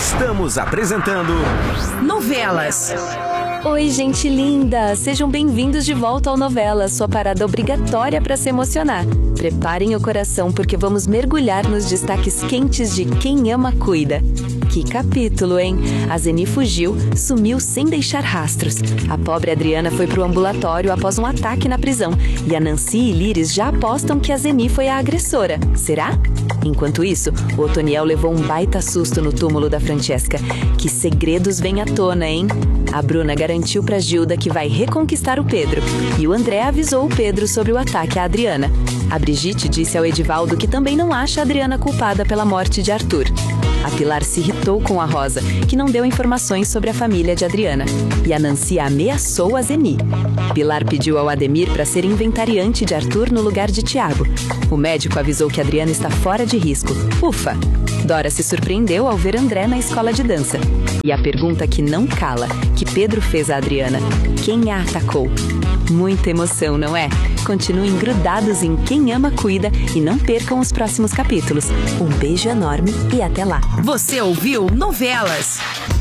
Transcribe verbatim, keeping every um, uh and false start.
Estamos apresentando Novelas. Oi, gente linda! Sejam bem-vindos de volta ao Novelas, sua parada obrigatória para se emocionar. Preparem o coração porque vamos mergulhar nos destaques quentes de Quem Ama Cuida. Que capítulo, hein? A Zeni fugiu, sumiu sem deixar rastros. A pobre Adriana foi pro ambulatório após um ataque na prisão. E a Nancy e Líris já apostam que a Zeni foi a agressora. Será? Enquanto isso, o Otoniel levou um baita susto no túmulo da Francesca. Que segredos vêm à tona, hein? A Bruna garantiu pra Gilda que vai reconquistar o Pedro. E o André avisou o Pedro sobre o ataque à Adriana. A Brigitte disse ao Edivaldo que também não acha a Adriana culpada pela morte de Arthur. A Pilar se irritou com a Rosa, que não deu informações sobre a família de Adriana. E a Nancy ameaçou a Zeni. Pilar pediu ao Ademir para ser inventariante de Arthur no lugar de Tiago. O médico avisou que Adriana está fora de risco. Ufa! Dora se surpreendeu ao ver André na escola de dança. E a pergunta que não cala, que Pedro fez a Adriana: quem a atacou? Muita emoção, não é? Continuem grudados em Quem Ama Cuida e não percam os próximos capítulos. Um beijo enorme e até lá. Você ouviu Novelas.